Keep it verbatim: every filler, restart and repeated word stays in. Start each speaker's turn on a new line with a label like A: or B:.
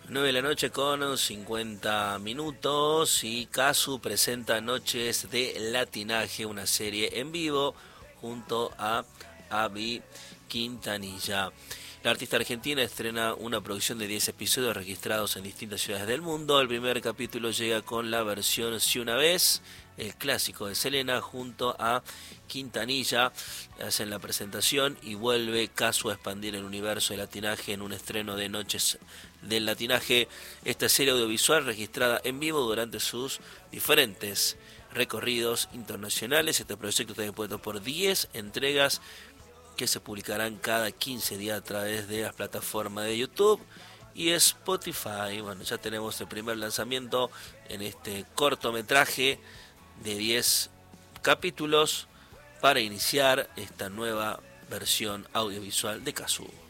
A: nueve de la noche con cincuenta minutos y Casu presenta Noches de Latinaje, una serie en vivo junto a Abby Quintanilla. La artista argentina estrena una producción de diez episodios registrados en distintas ciudades del mundo. El primer capítulo llega con la versión Si una vez, el clásico de Selena, junto a Quintanilla. Hacen la presentación y vuelve Casu a expandir el universo de latinaje en un estreno de Noches del Latinaje. Esta serie audiovisual registrada en vivo durante sus diferentes recorridos internacionales. Este proyecto está dispuesto por diez entregas que se publicarán cada quince días a través de las plataformas de YouTube y Spotify. Bueno, ya tenemos el primer lanzamiento en este cortometraje de diez capítulos para iniciar esta nueva versión audiovisual de Casu.